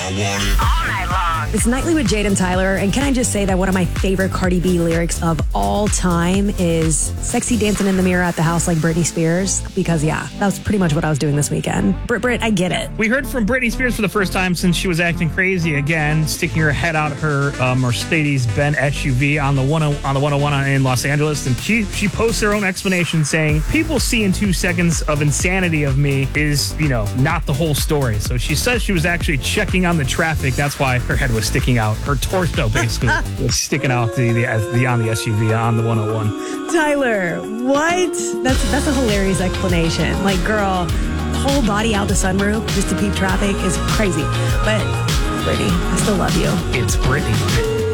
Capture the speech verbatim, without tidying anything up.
All night long. It's Nightly with Jade and Tyler. And can I just say that one of my favorite Cardi B lyrics of all time is sexy dancing in the mirror at the house like Britney Spears? Because, yeah, that was pretty much what I was doing this weekend. Brit, Brit, I get it. We heard from Britney Spears for the first time since she was acting crazy again, sticking her head out her uh, Mercedes-Benz S U V on the one on the one oh one in Los Angeles. And she, she posts her own explanation saying, people seeing two seconds of insanity of me is, you know, not the whole story. So she says she was actually checking on the traffic. That's why her head was sticking out. Her torso, basically, was sticking out the, the, the on the S U V on the one oh one. Tyler, what? That's that's a hilarious explanation. Like, girl, whole body out the sunroof just to peep traffic is crazy. But Brittany, I still love you. It's Brittany.